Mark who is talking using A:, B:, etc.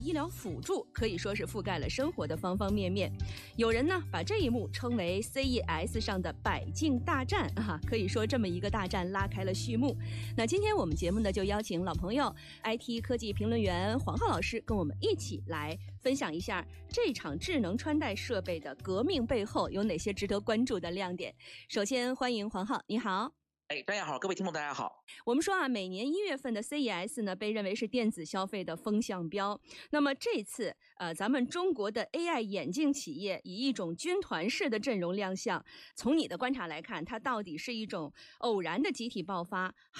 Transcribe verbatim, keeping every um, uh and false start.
A: 医疗辅助可以说是覆盖了生活的方方面面。有人呢把这一幕称为 C E S 上的百境大战啊，可以说这么一个大战拉开了序幕。那今天我们节目呢就邀请老朋友 I T 科技评论员黄浩老师跟我们一起来分享一下这场智能穿戴设备的革命背后有哪些值得关注的亮点。首先欢迎黄浩，你好。
B: 哎，大家好，各位听众大家好。
A: 我们说啊，每年一月份的 C E S 呢，被认为是电子消费的风向标。那么这次，呃，咱们中国的 A I 眼镜企业以一种军团式的阵容亮相。从你的观察来看，它到底是一种偶然的集体爆发，